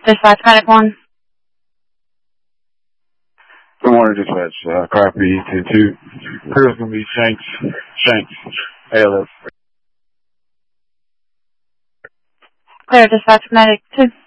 Dispatch Medic 1. Good morning, dispatch. Copy 10-2. Here's going to be Shanks, ALS. Clear, Dispatch Medic 2.